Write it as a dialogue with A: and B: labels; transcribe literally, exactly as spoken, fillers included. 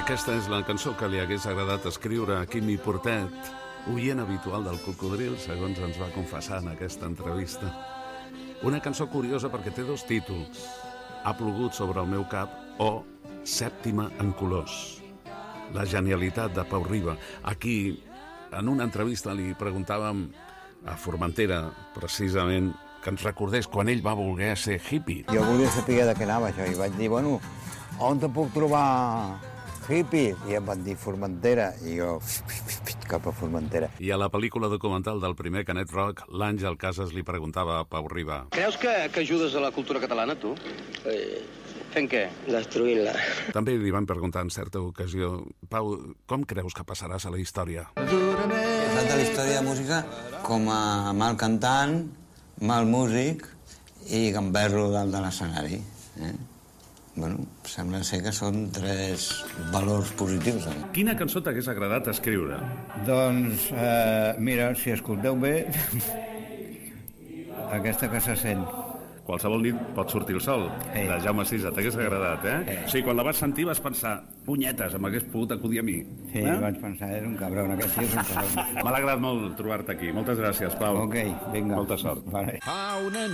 A: Aquesta és la cançó que li hagués agradat escriure a Quimi Portet, oient habitual del Cocodril, segons ens va confessar en aquesta entrevista. Una cançó curiosa perquè té dos títols: Ha plogut sobre el meu cap o Sèptima en colors. La genialitat de Pau Riba. Aquí, en una entrevista, li preguntàvem a Formentera, precisament, que ens recordés quan ell va voler ser hippie.
B: Jo volia saber de què anava això i vaig dir, bueno, on te puc trobar hippie? I em van dir Formentera i jo cap a Formentera.
A: I a la pel·lícula documental del primer Canet Rock, l'Àngel Casas li preguntava a Pau Riba:
C: Creus que, que ajudes a la cultura catalana, tu?
D: Eh,
C: Fent què?
D: Destruint-la.
A: També li van preguntar en certa ocasió: Pau, com creus que passaràs a la història?
B: He passat a la història de música com a mal cantant, mal músic i gamberro dalt de l'escenari. Eh? Bueno, sembla ser que són tres valors positius. Eh?
A: Quina cançó t'hagués agradat escriure?
B: Doncs, eh, mira, si escolteu bé, aquesta que se sent.
A: Qualsevol nit pot sortir el sol,
B: Eh.
A: de Jaume Sisa. T'hagués agradat, eh?
B: Eh.
A: O sigui, quan la vas sentir vas pensar: punyetes, em hagués pogut acudir a mi.
B: Sí,
A: eh?
B: vaig pensar, és un cabrón, aquest tio és un cabrón.
A: M'ha alegrat molt trobar-te aquí. Moltes gràcies, Pau.
B: Ok, vinga.
A: Molta sort.
B: Vale.
E: Fa una